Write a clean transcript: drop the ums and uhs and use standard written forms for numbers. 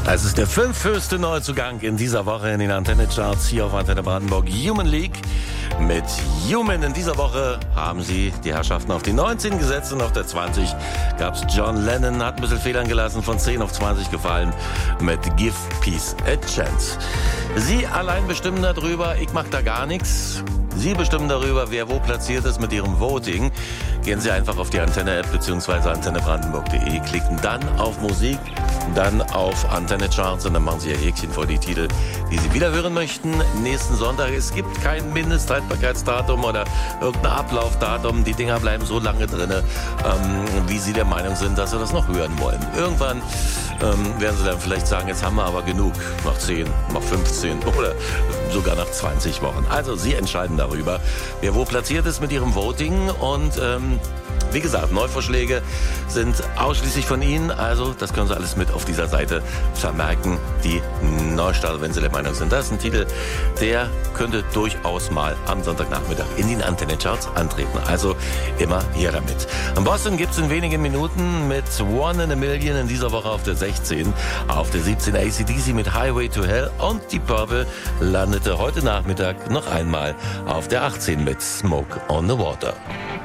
Es ist der 5. Neuzugang in dieser Woche in den Antenne-Charts hier auf Antenne Brandenburg. Human League mit Human. In dieser Woche haben sie die Herrschaften auf die 19 gesetzt und auf der 20 gab's John Lennon, hat ein bisschen Fehlern gelassen, von 10 auf 20 gefallen mit Give Peace a Chance. Sie allein bestimmen darüber, ich mach da gar nichts. Sie bestimmen darüber, wer wo platziert ist mit Ihrem Voting. Gehen Sie einfach auf die Antenne-App bzw. antennebrandenburg.de, klicken dann auf Musik, dann auf Antenne-Charts und dann machen Sie Ihr Häkchen vor die Titel, die Sie wieder hören möchten. Nächsten Sonntag, es gibt kein Mindesthaltbarkeitsdatum oder irgendein Ablaufdatum. Die Dinger bleiben so lange drin, wie Sie der Meinung sind, dass Sie das noch hören wollen. Irgendwann werden Sie dann vielleicht sagen, jetzt haben wir aber genug, nach 10, nach 15 oder sogar nach 20 Wochen. Also Sie entscheiden darüber, wer wo platziert ist mit Ihrem Voting und wie gesagt, Neuvorschläge sind ausschließlich von Ihnen, also das können Sie alles mit auf dieser Seite vermerken, die Neustarter, wenn Sie der Meinung sind, das ist ein Titel, der könnte durchaus mal am Sonntagnachmittag in den Antenne-Charts antreten, also immer hier damit. In Boston gibt es in wenigen Minuten mit One in a Million in dieser Woche auf der 16, auf der 17 AC/DC mit Highway to Hell und die Purple landete heute Nachmittag noch einmal auf der 18 mit Smoke on the Water.